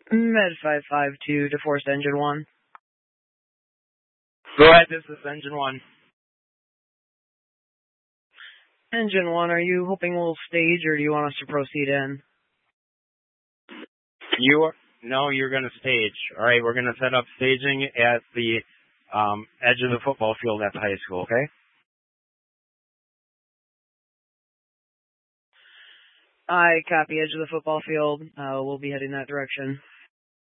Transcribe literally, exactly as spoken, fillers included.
Med five five two to Force Engine one. Go ahead, this is Engine one. Engine one, are you hoping we'll stage or do you want us to proceed in? You are, no, you're going to stage. All right, we're going to set up staging at the um, edge of the football field at the high school, okay? I copy edge of the football field. Uh, we'll be heading that direction.